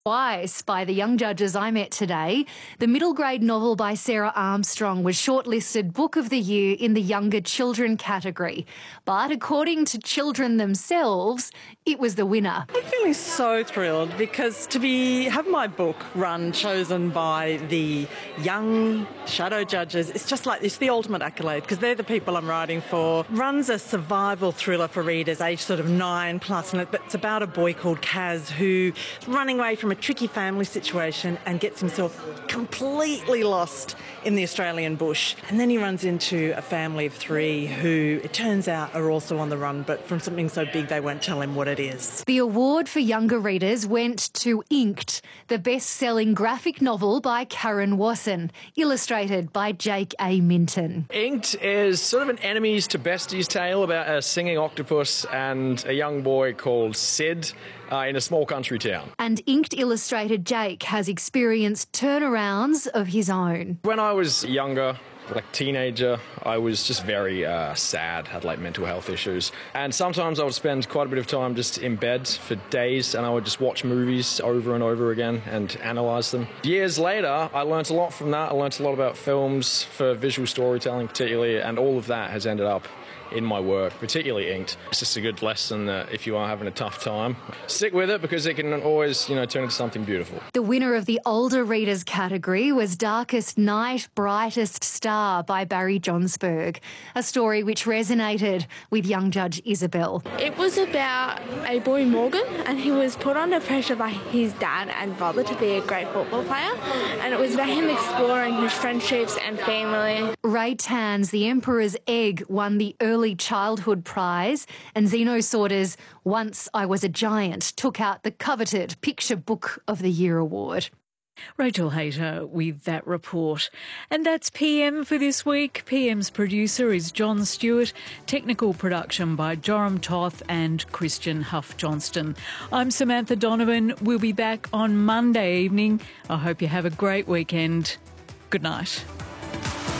Twice by the young judges I met today. The middle grade novel by Sarah Armstrong was shortlisted Book of the Year in the Younger Children category. But according to children themselves, it was the winner. I'm feeling so thrilled because to have my book run chosen by the young shadow judges, it's the ultimate accolade because they're the people I'm writing for. Run's a survival thriller for readers aged sort of 9+, and it's about a boy called Kaz who's running away from a tricky family situation and gets himself completely lost in the Australian bush. And then he runs into a family of 3 who, it turns out, are also on the run, but from something so big they won't tell him what it is. The award for younger readers went to Inked, the best-selling graphic novel by Karen Wasson, illustrated by Jake A. Minton. Inked is sort of an enemies to besties tale about a singing octopus and a young boy called Sid in a small country town. And Inked illustrator Jake has experienced turnarounds of his own. When I was younger, like teenager, I was just very sad, had like mental health issues. And sometimes I would spend quite a bit of time just in bed for days and I would just watch movies over and over again and analyse them. Years later, I learnt a lot from that. I learnt a lot about films for visual storytelling particularly, and all of that has ended up in my work, particularly Inked. It's just a good lesson that if you are having a tough time, stick with it because it can always, turn into something beautiful. The winner of the older readers category was Darkest Night, Brightest Star by Barry Johnsberg, a story which resonated with young Judge Isabel. It was about a boy, Morgan, and he was put under pressure by his dad and brother to be a great football player, and it was about him exploring his friendships and family. Ray Tan's The Emperor's Egg won the Early Childhood Prize, and Zeno Sauter's Once I Was a Giant took out the coveted Picture Book of the Year award. Rachel Hayter with that report. And that's PM for this week. PM's producer is John Stewart. Technical production by Joram Toth and Christian Huff Johnston. I'm Samantha Donovan. We'll be back on Monday evening. I hope you have a great weekend. Good night.